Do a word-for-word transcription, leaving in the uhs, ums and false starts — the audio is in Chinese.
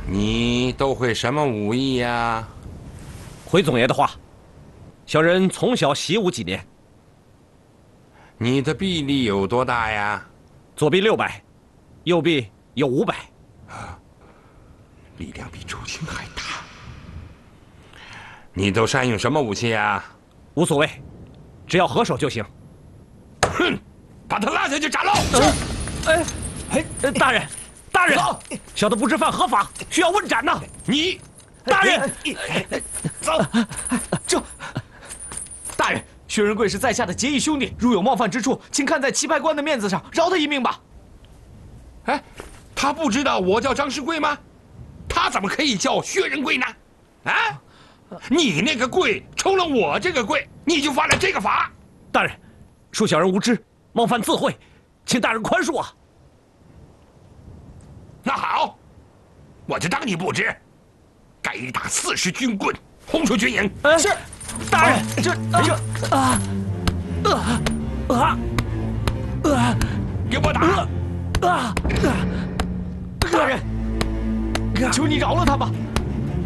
你都会什么武艺呀？ 回总爷的话，小人从小习武几年。 你的臂力有多大呀？ 左臂六百，右臂有五百。 力量比周青还大。你都善用什么武器呀？ 无所谓，只要合手就行。 哼，把他拉下去斩喽！ 哎哎，大人，大人，小的不知犯何法，需要问斩呐！ 你， 大人， 走，这，大人，薛仁贵是在下的结义兄弟，如有冒犯之处，请看在棋牌官的面子上，饶他一命吧。 哎，他不知道我叫张世贵吗？他怎么可以叫薛仁贵呢？啊，你那个贵抽了我这个贵，你就犯了这个法。 大人，恕小人无知，冒犯自会，请大人宽恕啊！ 那好，我就当你不知，该打四十军棍，轰出军营。 呃、是，大人，这这啊啊啊啊！ 给我打！ 啊啊！大人， 求你饶了他吧！